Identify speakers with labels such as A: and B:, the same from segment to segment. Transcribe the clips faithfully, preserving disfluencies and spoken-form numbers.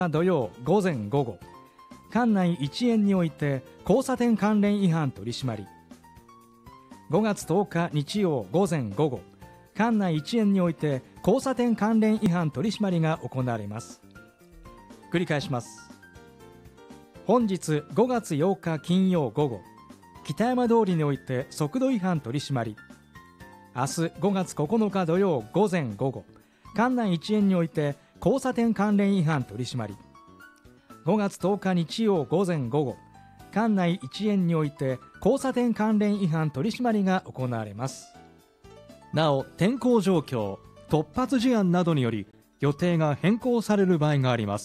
A: 土曜午前午後、管内いち園において交差点関連違反取締り。ごがつとおか日曜午前午後、管内いち園において交差点関連違反取締りが行われます。繰り返します。本日ごがつようか金曜午後、北山通りにおいて速度違反取締り。明日ごがつここのか土曜午前午後、管内いち園において交差点関連違反取締り。ごがつとおか日曜午前午後、管内いち園において交差点関連違反取締りが行われます。なお、天候状況、突発事案などにより予定が変更される場合があります。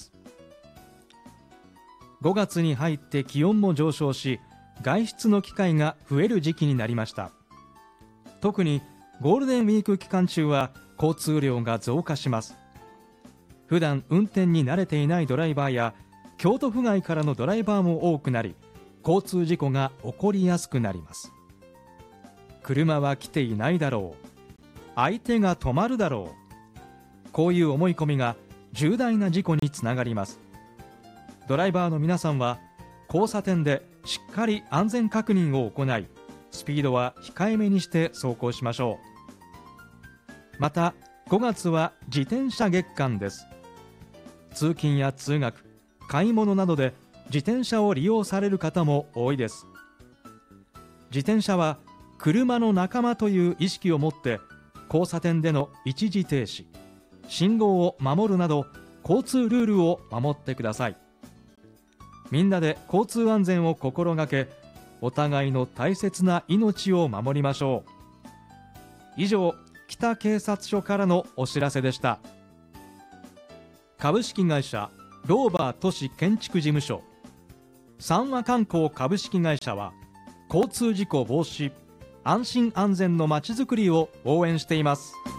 A: ごがつに入って気温も上昇し、外出の機会が増える時期になりました。特にゴールデンウィーク期間中は交通量が増加します。普段運転に慣れていないドライバーや京都府外からのドライバーも多くなり、交通事故が起こりやすくなります。車は来ていないだろう、相手が止まるだろう、こういう思い込みが重大な事故につながります。ドライバーの皆さんは交差点でしっかり安全確認を行い、スピードは控えめにして走行しましょう。またごがつは自転車月間です。通勤や通学、買い物などで自転車を利用される方も多いです。自転車は車の仲間という意識を持って交差点での一時停止、信号を守るなど交通ルールを守ってください。みんなで交通安全を心がけ、お互いの大切な命を守りましょう。以上、北警察署からのお知らせでした。株式会社ローバー都市建築事務所、三和観光株式会社は交通事故防止、安心安全のまちづくりを応援しています。